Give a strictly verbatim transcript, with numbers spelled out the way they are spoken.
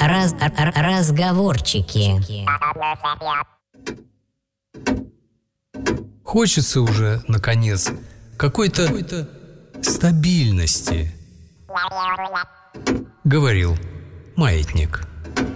раз, р- разговорчики. Хочется уже, наконец, какой-то, какой-то стабильности, говорил маятник.